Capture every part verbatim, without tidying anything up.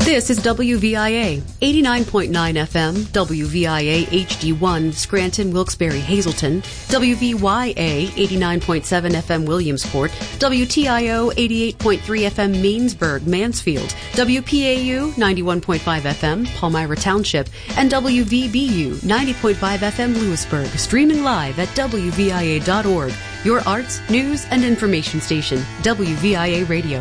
This is W V I A, eighty-nine point nine F M, W V I A H D one, Scranton, Wilkes-Barre, Hazleton, W V Y A, eighty-nine point seven F M, Williamsport, W T I O, eighty-eight point three F M, Mainsburg, Mansfield, W P A U, ninety-one point five F M, Palmyra Township, and W V B U, ninety point five F M, Lewisburg, streaming live at W V I A dot org, your arts, news, and information station, W V I A Radio.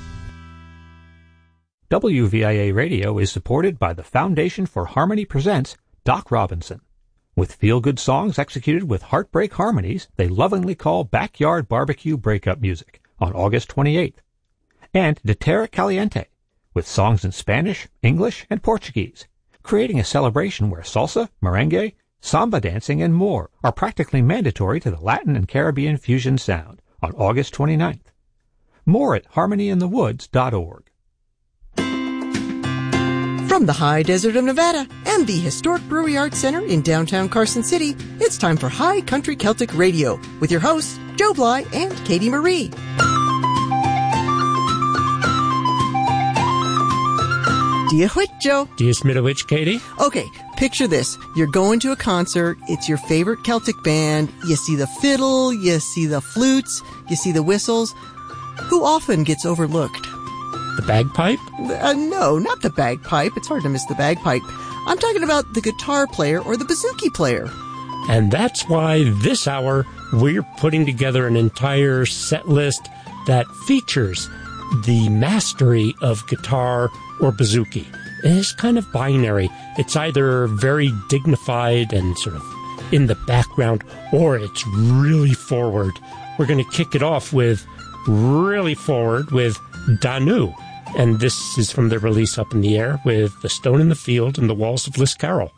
W V I A Radio is supported by the Foundation for Harmony Presents Doc Robinson. With feel-good songs executed with heartbreak harmonies they lovingly call backyard barbecue breakup music on August twenty-eighth. And De Terra Caliente, with songs in Spanish, English, and Portuguese, creating a celebration where salsa, merengue, samba dancing, and more are practically mandatory to the Latin and Caribbean fusion sound on August twenty-ninth. More at harmony in the woods dot org. From the high desert of Nevada and the historic Brewery Arts Center in downtown Carson City, it's time for High Country Celtic Radio with your hosts, Joe Bly and Katie Marie. Dia which, Joe? Dia Smitowich, Katie. Okay, picture this. You're going to a concert, it's your favorite Celtic band, you see the fiddle, you see the flutes, you see the whistles. Who often gets overlooked? The bagpipe? Uh, no, not the bagpipe. It's hard to miss the bagpipe. I'm talking about the guitar player or the bouzouki player. And that's why this hour we're putting together an entire set list that features the mastery of guitar or bouzouki. It's kind of binary. It's either very dignified and sort of in the background, or it's really forward. We're going to kick it off with really forward with Danu. And this is from the release Up in the Air with The Stone in the Field and the Walls of Liscarroll.